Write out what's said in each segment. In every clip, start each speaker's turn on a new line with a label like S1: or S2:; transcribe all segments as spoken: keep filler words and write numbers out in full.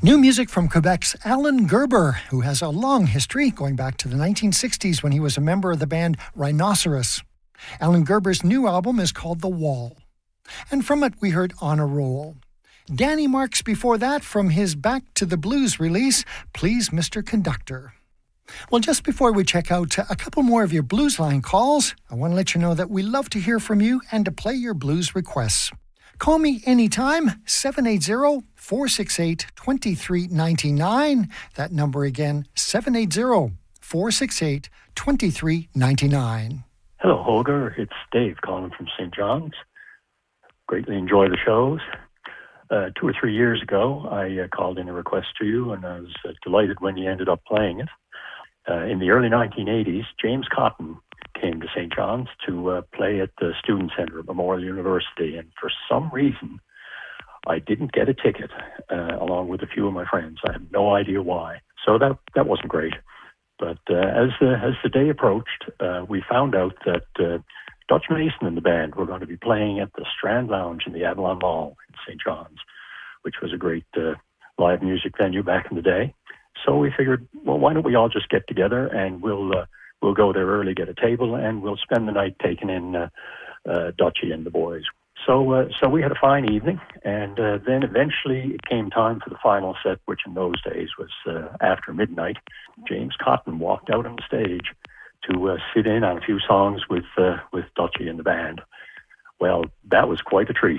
S1: New music from Quebec's Alan Gerber, who has a long history going back to the nineteen sixties when he was a member of the band Rhinoceros. Alan Gerber's new album is called The Wall. And from it we heard On a Roll. Danny Marks before that from his Back to the Blues release, Please Mister Conductor. Well, just before we check out a couple more of your Blues Line calls, I want to let you know that we love to hear from you and to play your blues requests. Call me anytime, seven eight zero, four six eight, two three nine nine. That number again, seven eight zero, four six eight, two three nine nine.
S2: Hello, Holger. It's Dave calling from Saint John's. Greatly enjoy the shows. Uh, two or three years ago, I uh, called in a request to you, and I was uh, delighted when you ended up playing it. Uh, in the early nineteen eighties, James Cotton came to Saint John's to uh, play at the Student Center at Memorial University, and for some reason, I didn't get a ticket uh, along with a few of my friends. I have no idea why. So that that wasn't great. But uh, as the as the day approached, uh, we found out that uh, Dutch Mason and the band were going to be playing at the Strand Lounge in the Avalon Mall in Saint John's, which was a great uh, live music venue back in the day. So we figured, well, why don't we all just get together and we'll uh, we'll go there early, get a table, and we'll spend the night taking in uh, uh, Dutchie and the boys. So uh, so we had a fine evening, and uh, then eventually it came time for the final set, which in those days was uh, after midnight. James Cotton walked out on the stage to uh, sit in on a few songs with uh, with Dutchie and the band. Well, that was quite a treat,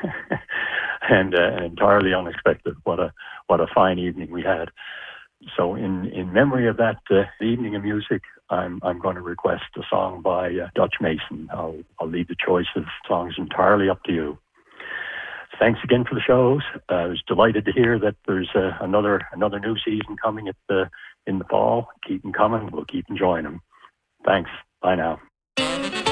S2: and uh, entirely unexpected. What a what a fine evening we had. So, in, in memory of that uh, evening of music, I'm I'm going to request a song by uh, Dutch Mason. I'll I'll leave the choice of songs entirely up to you. Thanks again for the shows. Uh, I was delighted to hear that there's uh, another another new season coming at the in the fall. Keep them coming. We'll keep enjoying them. Thanks. Bye now.